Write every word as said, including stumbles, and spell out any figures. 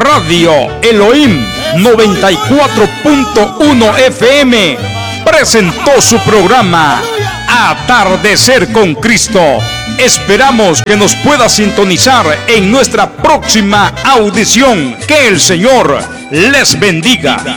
Radio Elohim noventa y cuatro punto uno F M presentó su programa Atardecer con Cristo. Esperamos que nos pueda sintonizar en nuestra próxima audición. Que el Señor les bendiga.